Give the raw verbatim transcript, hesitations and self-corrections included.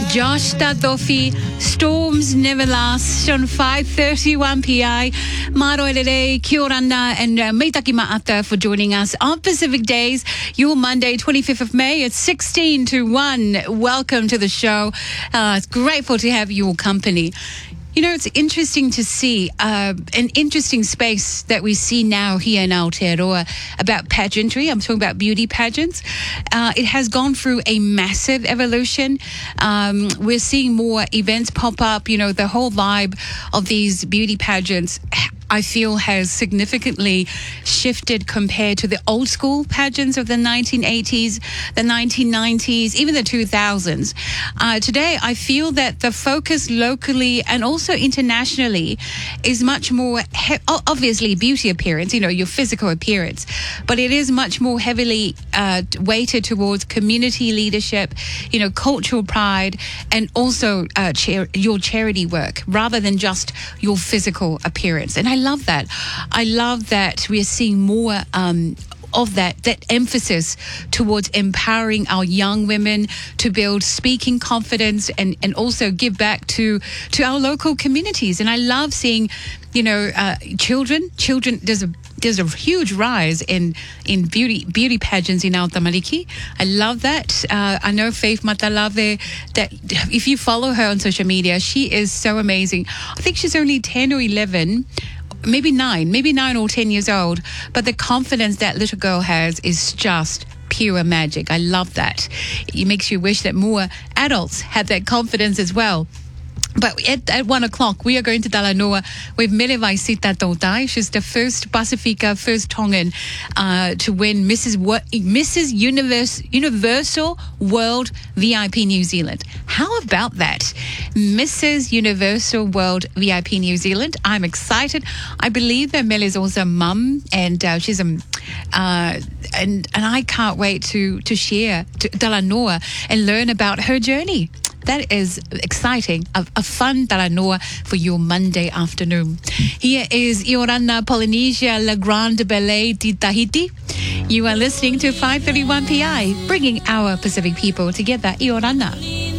Josh Tatofi, Storms Never Last on five thirty-one P I. Maro Elere, kia ora ana, and uh, meitaki ma'ata for joining us on Pacific Days, your Monday, twenty-fifth of May. It's sixteen to one. Welcome to the show. Uh, it's grateful to have your company. You know, it's interesting to see uh, an interesting space that we see now here in Aotearoa about pageantry. I'm talking about beauty pageants. Uh, it has gone through a massive evolution. Um, we're seeing more events pop up. You know, the whole vibe of these beauty pageants, I feel, has significantly shifted compared to the old school pageants of the nineteen eighties, the nineteen nineties, even the two thousands. Uh, today, I feel that the focus locally and also internationally is much more, he- obviously, beauty appearance, you know, your physical appearance, but it is much more heavily uh, weighted towards community leadership, you know, cultural pride, and also uh, char- your charity work rather than just your physical appearance. And I love that. I love that we are seeing more um, of that, that emphasis towards empowering our young women to build speaking confidence and, and also give back to, to our local communities. And I love seeing, you know, uh, children, children, there's a There's a huge rise in in beauty beauty pageants in Aotamariki. I love that. Uh, I know Faith Matalave, that if you follow her on social media, she is so amazing. I think she's only ten or eleven, maybe nine, maybe nine or ten years old. But the confidence that little girl has is just pure magic. I love that. It makes you wish that more adults had that confidence as well. But at, at one o'clock, we are going to Talanoa with Melevaisita Tautai. She's the first Pacifica, first Tongan uh, to win Missus Wo- Missus Universe, Universal World V I P New Zealand. How about that? Missus Universal World V I P New Zealand. I'm excited. I believe that Mel is also a mum, and uh, she's a, uh, and and I can't wait to to share to Talanoa and learn about her journey. That is exciting, a, a fun Talanoa for your Monday afternoon. Here is Iorana Polynesia La Grande Ballet di Tahiti. You are listening to five thirty-one P I, bringing our Pacific people together. Iorana.